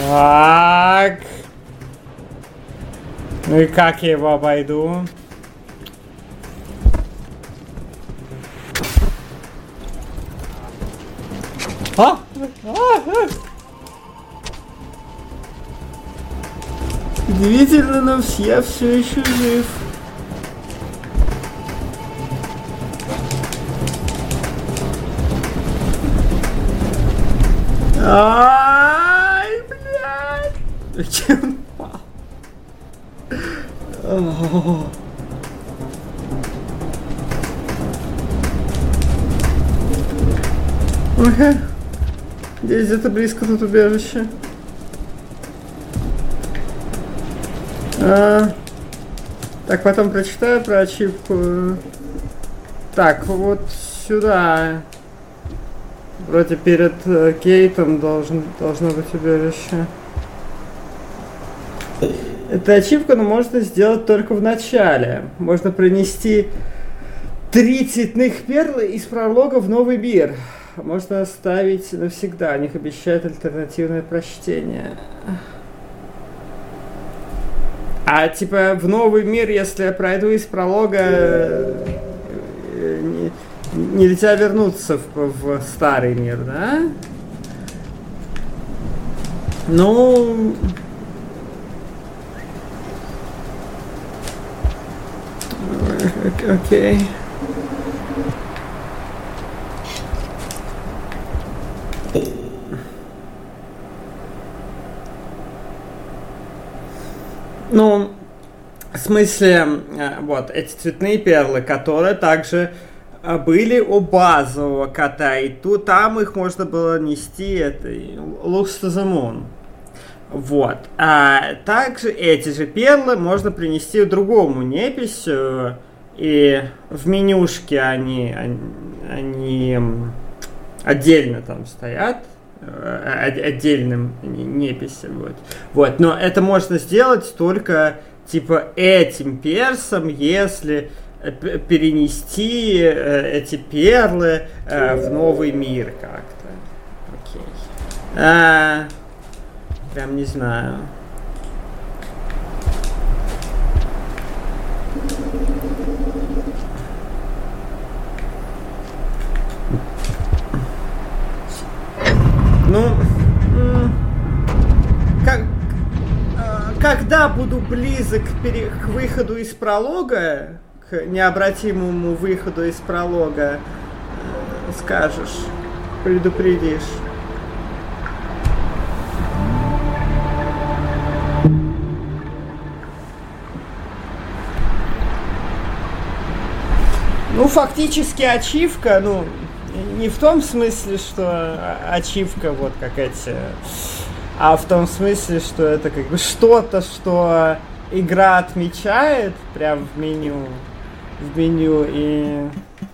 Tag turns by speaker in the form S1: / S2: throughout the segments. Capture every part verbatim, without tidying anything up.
S1: Так. Ну и как я его обойду? А? А? Удивительно, но я все еще жив. Ай, блядь! Зачем? Ага. Здесь где-то близко тут убежище. А, так, потом прочитаю про ачивку. Так, вот сюда. Вроде перед э, гейтом должен, должно быть убежище. Эта ачивка, но можно сделать только в начале. Можно принести три цветных перлы из пролога в новый мир. Можно оставить навсегда. О них обещают альтернативное прочтение. А типа в новый мир, если я пройду из пролога, не, нельзя вернуться в, в старый мир, да? Ну... Окей. Okay. Ну, в смысле, вот, эти цветные перлы, которые также были у базового кота, и тут там их можно было нести, это, Lux to the Moon. Вот. А также эти же перлы можно принести другому неписью, и в менюшке они, они, они отдельно там стоят, отдельным неписям. Вот. Вот. Но это можно сделать только типа этим персом, если перенести эти перлы в новый мир как-то. Окей. А, прям не знаю. Ну, как, когда буду близок к выходу из пролога, к необратимому выходу из пролога, скажешь, предупредишь. Ну, фактически ачивка, ну, не в том смысле, что ачивка вот как эти, а в том смысле, что это как бы что-то, что игра отмечает прям в меню, в меню и...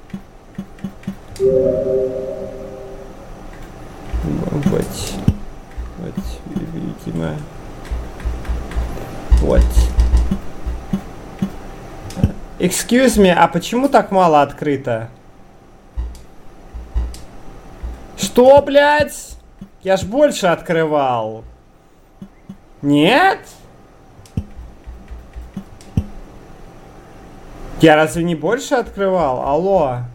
S1: Вот, вот, видимо, вот. Excuse me, а почему так мало открыто? Что, блядь? Я ж больше открывал. Нет? Я разве не больше открывал? Алло.